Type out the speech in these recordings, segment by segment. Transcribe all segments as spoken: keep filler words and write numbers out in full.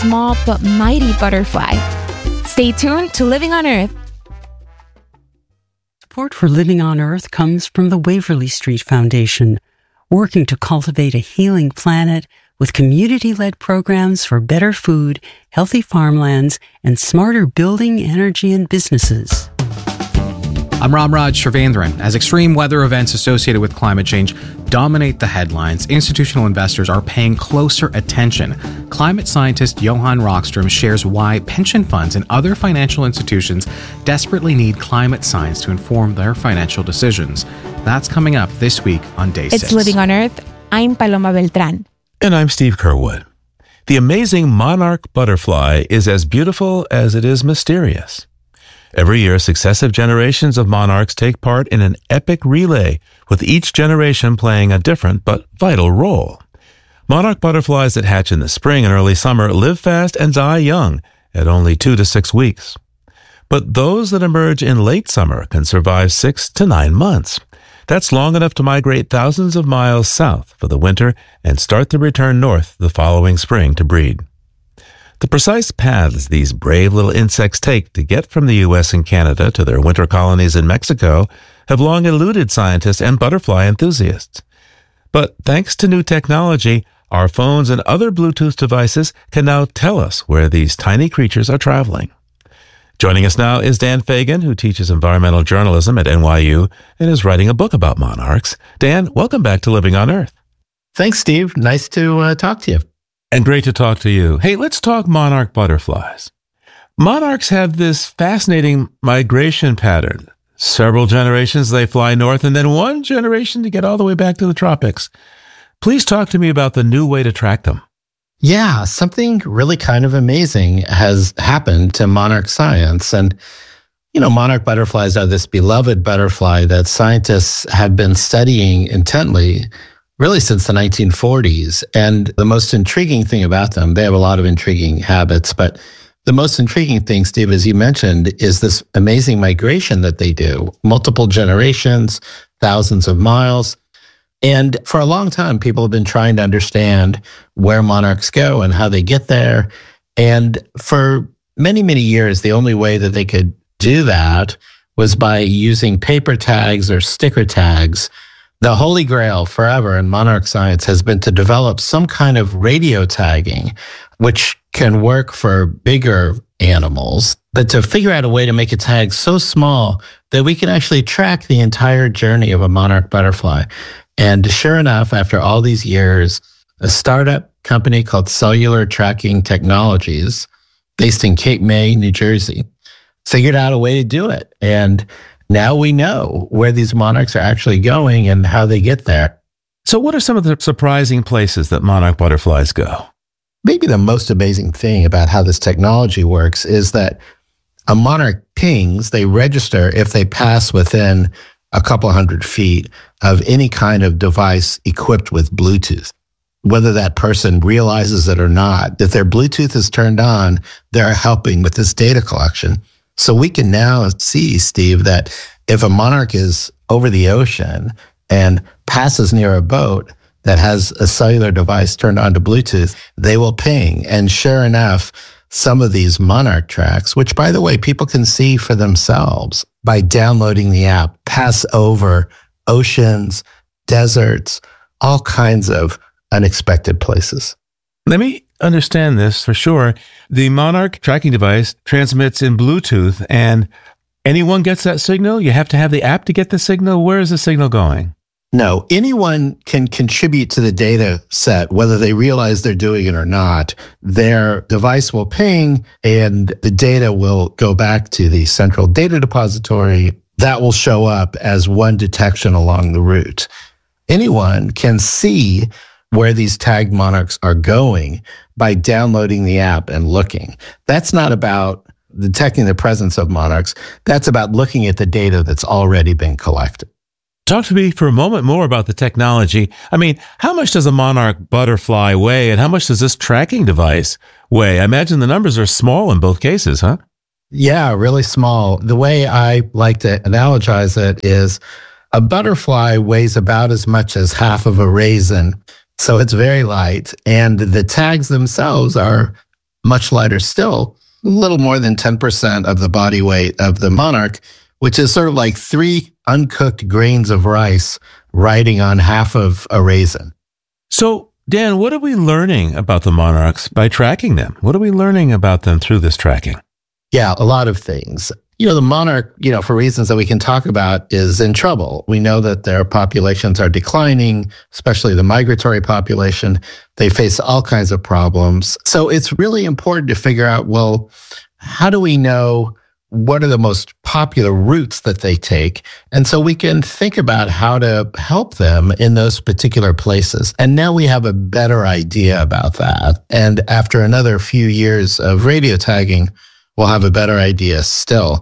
small but mighty butterfly. Stay tuned to Living on Earth. Support for Living on Earth comes from the Waverly Street Foundation, working to cultivate a healing planet with community-led programs for better food, healthy farmlands, and smarter building, energy, and businesses. I'm Ramraj Srivendran. As extreme weather events associated with climate change dominate the headlines, institutional investors are paying closer attention. Climate scientist Johan Rockström shares why pension funds and other financial institutions desperately need climate science to inform their financial decisions. That's coming up this week on Day It's six. Living on Earth. I'm Paloma Beltran. And I'm Steve Curwood. The amazing monarch butterfly is as beautiful as it is mysterious. Every year, successive generations of monarchs take part in an epic relay, with each generation playing a different but vital role. Monarch butterflies that hatch in the spring and early summer live fast and die young at only two to six weeks. But those that emerge in late summer can survive six to nine months. That's long enough to migrate thousands of miles south for the winter and start to return north the following spring to breed. The precise paths these brave little insects take to get from the U S and Canada to their winter colonies in Mexico have long eluded scientists and butterfly enthusiasts. But thanks to new technology, our phones and other Bluetooth devices can now tell us where these tiny creatures are traveling. Joining us now is Dan Fagan, who teaches environmental journalism at N Y U and is writing a book about monarchs. Dan, welcome back to Living on Earth. Thanks, Steve. Nice to uh, talk to you. And great to talk to you. Hey, let's talk monarch butterflies. Monarchs have this fascinating migration pattern. Several generations they fly north, and then one generation to get all the way back to the tropics. Please talk to me about the new way to track them. Yeah, something really kind of amazing has happened to monarch science. And, you know, monarch butterflies are this beloved butterfly that scientists have been studying intently really since the nineteen forties. And the most intriguing thing about them, they have a lot of intriguing habits, but the most intriguing thing, Steve, as you mentioned, is this amazing migration that they do. Multiple generations, thousands of miles. And for a long time, people have been trying to understand where monarchs go and how they get there. And for many, many years, the only way that they could do that was by using paper tags or sticker tags. The holy grail forever in monarch science has been to develop some kind of radio tagging, which can work for bigger animals, but to figure out a way to make a tag so small that we can actually track the entire journey of a monarch butterfly. And sure enough, after all these years, a startup company called Cellular Tracking Technologies, based in Cape May, New Jersey, figured out a way to do it. And now we know where these monarchs are actually going and how they get there. So what are some of the surprising places that monarch butterflies go? Maybe the most amazing thing about how this technology works is that a monarch pings, they register if they pass within a couple hundred feet of any kind of device equipped with Bluetooth. Whether that person realizes it or not, if their Bluetooth is turned on, they're helping with this data collection. So we can now see, Steve, that if a monarch is over the ocean and passes near a boat that has a cellular device turned on to Bluetooth, they will ping. And sure enough, some of these monarch tracks, which, by the way, people can see for themselves by downloading the app, pass over oceans, deserts, all kinds of unexpected places. Let me understand this for sure. The monarch tracking device transmits in Bluetooth, and anyone gets that signal? You have to have the app to get the signal? Where is the signal going? No, anyone can contribute to the data set, whether they realize they're doing it or not. Their device will ping, and the data will go back to the central data depository. That will show up as one detection along the route. Anyone can see where these tagged monarchs are going by downloading the app and looking. That's not about detecting the presence of monarchs. That's about looking at the data that's already been collected. Talk to me for a moment more about the technology. I mean, how much does a monarch butterfly weigh, and how much does this tracking device weigh? I imagine the numbers are small in both cases, huh? Yeah, really small. The way I like to analogize it is a butterfly weighs about as much as half of a raisin. So it's very light. And the tags themselves are much lighter still, a little more than ten percent of the body weight of the monarch, which is sort of like three uncooked grains of rice riding on half of a raisin. So, Dan, what are we learning about the monarchs by tracking them? What are we learning about them through this tracking? Yeah, a lot of things. You know, the monarch, you know, for reasons that we can talk about, is in trouble. We know that their populations are declining, especially the migratory population. They face all kinds of problems. So it's really important to figure out, well, how do we know what are the most popular routes that they take? And so we can think about how to help them in those particular places. And now we have a better idea about that. And after another few years of radio tagging, we'll have a better idea still.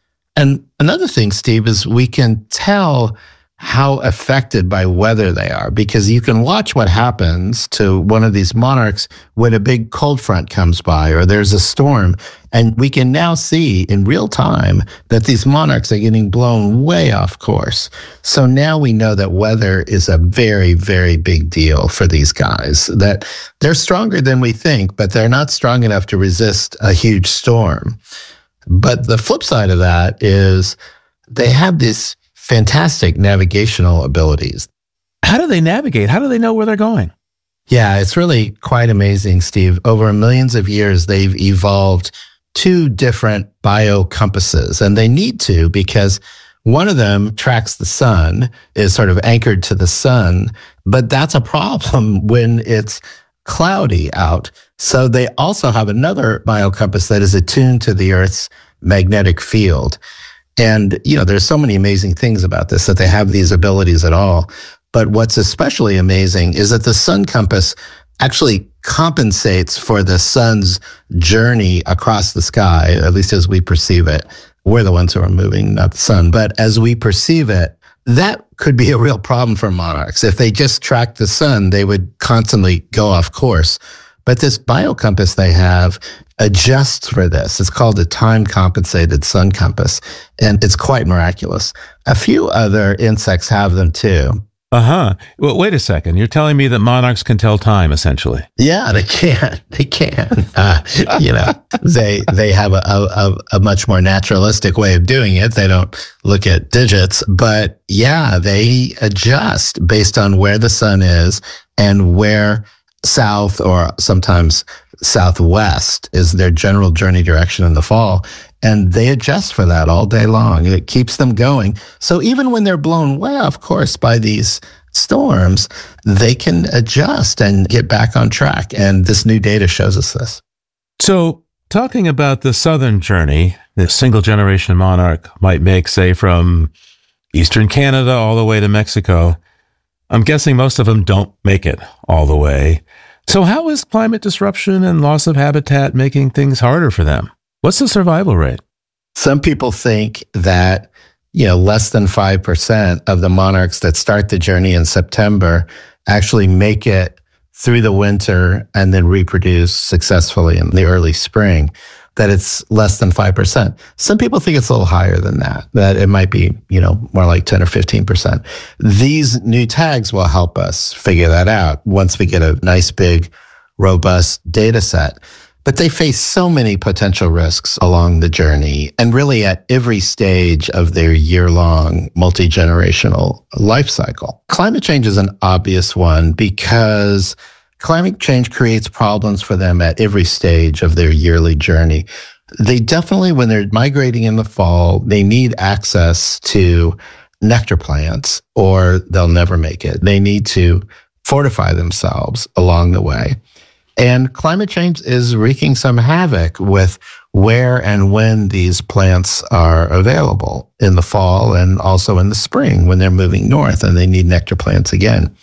And another thing, Steve, is we can tell how affected by weather they are, because you can watch what happens to one of these monarchs when a big cold front comes by or there's a storm. And we can now see in real time that these monarchs are getting blown way off course. So now we know that weather is a very, very big deal for these guys, that they're stronger than we think, but they're not strong enough to resist a huge storm. But the flip side of that is they have these fantastic navigational abilities. How do they navigate? How do they know where they're going? Yeah, it's really quite amazing, Steve. Over millions of years, they've evolved two different biocompasses, and they need to, because one of them tracks the sun, is sort of anchored to the sun, but that's a problem when it's cloudy out. So they also have another biocompass that is attuned to the Earth's magnetic field. And, you know, there's so many amazing things about this, that they have these abilities at all. But what's especially amazing is that the sun compass actually compensates for the sun's journey across the sky, at least as we perceive it. We're the ones who are moving, not the sun. But as we perceive it, that could be a real problem for monarchs. If they just tracked the sun, they would constantly go off course. But this biocompass they have adjusts for this. It's called a time-compensated sun compass, and it's quite miraculous. A few other insects have them too. Uh-huh. Well, wait a second. You're telling me that monarchs can tell time, essentially? Yeah, they can. They can. Uh, you know, they they have a, a, a much more naturalistic way of doing it. They don't look at digits, but yeah, they adjust based on where the sun is and where south or sometimes southwest is their general journey direction in the fall. And they adjust for that all day long. It keeps them going. So even when they're blown way off course by these storms, they can adjust and get back on track. And this new data shows us this. So talking about the southern journey, the single generation monarch might make, say, from eastern Canada all the way to Mexico, I'm guessing most of them don't make it all the way. So how is climate disruption and loss of habitat making things harder for them? What's the survival rate? Some people think that, you know, less than five percent of the monarchs that start the journey in September actually make it through the winter and then reproduce successfully in the early spring, that it's less than five percent. Some people think it's a little higher than that, that it might be, you know, more like ten or fifteen percent. These new tags will help us figure that out once we get a nice, big, robust data set. But they face so many potential risks along the journey and really at every stage of their year-long multi-generational life cycle. Climate change is an obvious one because climate change creates problems for them at every stage of their yearly journey. They definitely, when they're migrating in the fall, they need access to nectar plants or they'll never make it. They need to fortify themselves along the way. And climate change is wreaking some havoc with where and when these plants are available in the fall and also in the spring when they're moving north and they need nectar plants again.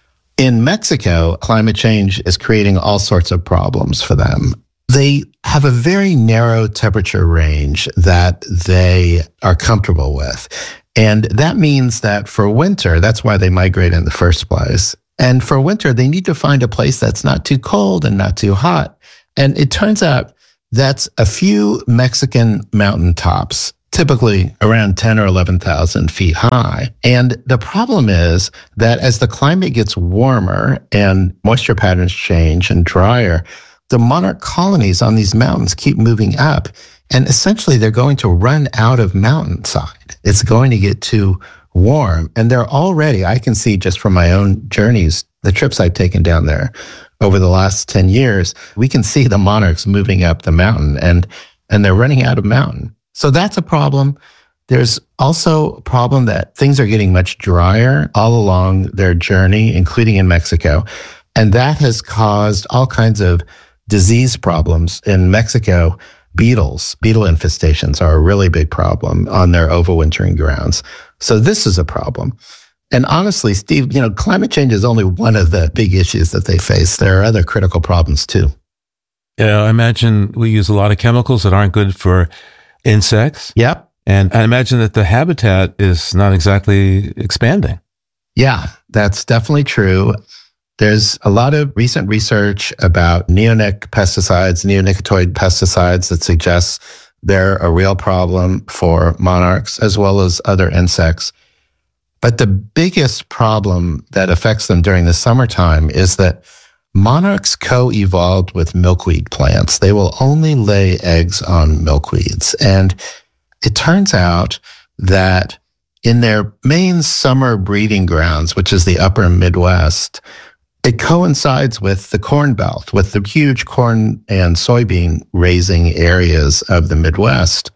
In Mexico, climate change is creating all sorts of problems for them. They have a very narrow temperature range that they are comfortable with. And that means that for winter, that's why they migrate in the first place. And for winter, they need to find a place that's not too cold and not too hot. And it turns out that's a few Mexican mountaintops, typically around ten or eleven thousand feet high. And the problem is that as the climate gets warmer and moisture patterns change and drier, the monarch colonies on these mountains keep moving up, and essentially they're going to run out of mountainside. It's going to get too warm. And they're already, I can see just from my own journeys, the trips I've taken down there over the last ten years, we can see the monarchs moving up the mountain, and, and they're running out of mountain. So that's a problem. There's also a problem that things are getting much drier all along their journey, including in Mexico. And that has caused all kinds of disease problems in Mexico. Beetles, beetle infestations are a really big problem on their overwintering grounds. So this is a problem. And honestly, Steve, you know, climate change is only one of the big issues that they face. There are other critical problems too. Yeah, I imagine we use a lot of chemicals that aren't good for insects. Yep. And I imagine that the habitat is not exactly expanding. Yeah, that's definitely true. There's a lot of recent research about neonic pesticides, neonicotinoid pesticides that suggests they're a real problem for monarchs as well as other insects. But the biggest problem that affects them during the summertime is that monarchs co-evolved with milkweed plants. They will only lay eggs on milkweeds. And it turns out that in their main summer breeding grounds, which is the upper Midwest, it coincides with the Corn Belt, with the huge corn and soybean raising areas of the Midwest.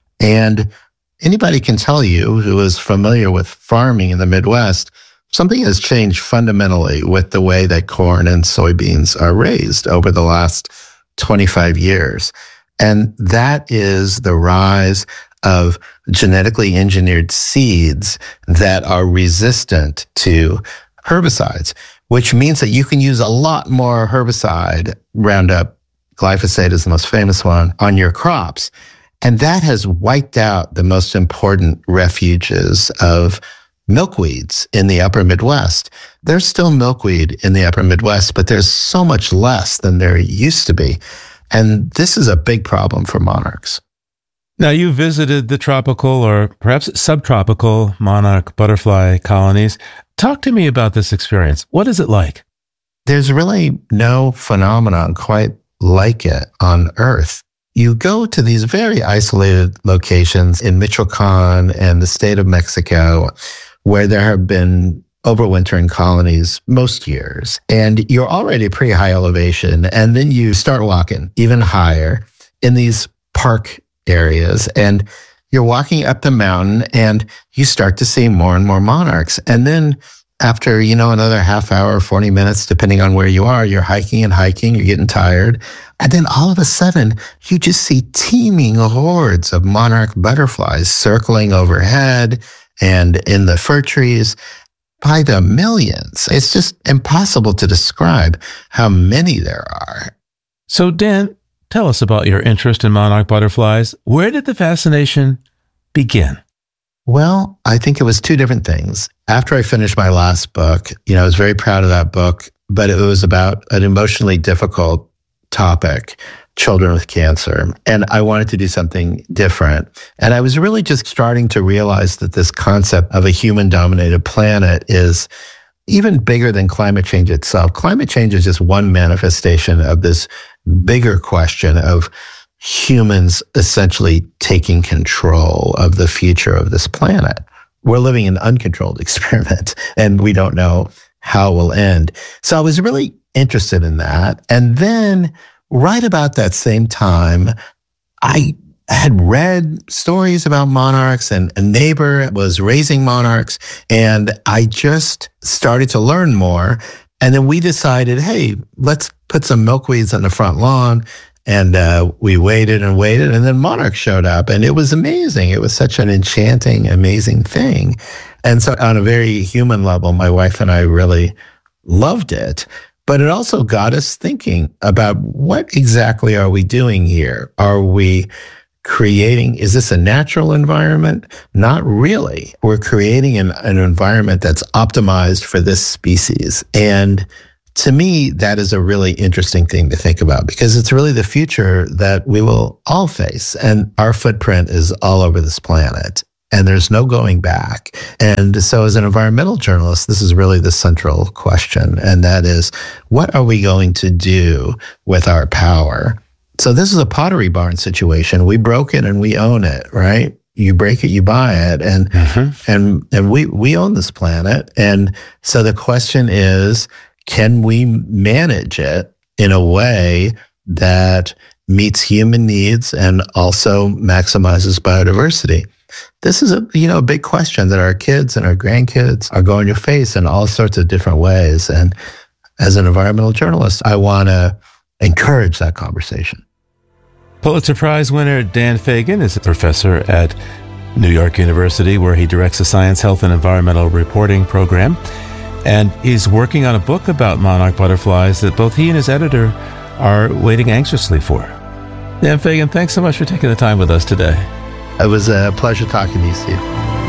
And anybody can tell you who is familiar with farming in the Midwest, something has changed fundamentally with the way that corn and soybeans are raised over the last twenty-five years. And that is the rise of genetically engineered seeds that are resistant to herbicides, which means that you can use a lot more herbicide, Roundup, glyphosate is the most famous one, on your crops. And that has wiped out the most important refuges of milkweeds in the upper Midwest. There's still milkweed in the upper Midwest, but there's so much less than there used to be. And this is a big problem for monarchs. Now, you visited the tropical or perhaps subtropical monarch butterfly colonies. Talk to me about this experience. What is it like? There's really no phenomenon quite like it on Earth. You go to these very isolated locations in Michoacan and the state of Mexico, where there have been overwintering colonies most years, and you're already pretty high elevation, and then you start walking even higher in these park areas, and you're walking up the mountain, and you start to see more and more monarchs. And then after, you know, another half hour, forty minutes, depending on where you are, you're hiking and hiking, you're getting tired. And then all of a sudden, you just see teeming hordes of monarch butterflies circling overhead and in the fir trees by the millions. It's just impossible to describe how many there are. So, Dan, tell us about your interest in monarch butterflies. Where did the fascination begin? Well, I think it was two different things. After I finished my last book, you know, I was very proud of that book, but it was about an emotionally difficult topic, children with cancer. And I wanted to do something different. And I was really just starting to realize that this concept of a human-dominated planet is even bigger than climate change itself. Climate change is just one manifestation of this bigger question of humans essentially taking control of the future of this planet. We're living in an uncontrolled experiment, and we don't know how it will end. So I was really interested in that. And then right about that same time, I had read stories about monarchs, and a neighbor was raising monarchs, and I just started to learn more. And then we decided, hey, let's put some milkweeds on the front lawn. And uh, we waited and waited, and then monarchs showed up, and it was amazing. It was such an enchanting, amazing thing. And so on a very human level, my wife and I really loved it. But it also got us thinking about what exactly are we doing here? Are we creating, is this a natural environment? Not really. We're creating an, an environment that's optimized for this species. And to me, that is a really interesting thing to think about, because it's really the future that we will all face. And our footprint is all over this planet. and there's no going back. And so as an environmental journalist, this is really the central question. And that is, what are we going to do with our power? So this is a Pottery Barn situation. We broke it and we own it, right? You break it, you buy it. And, mm-hmm. and, and we, we own this planet. And so the question is, can we manage it in a way that meets human needs and also maximizes biodiversity? This is a, you know, a big question that our kids and our grandkids are going to face in all sorts of different ways. And as an environmental journalist, I want to encourage that conversation. Pulitzer Prize winner Dan Fagan is a professor at New York University, where he directs the Science, Health, and Environmental Reporting program. And he's working on a book about monarch butterflies that both he and his editor are waiting anxiously for. Dan Fagan, thanks so much for taking the time with us today. It was a pleasure talking to you, Steve.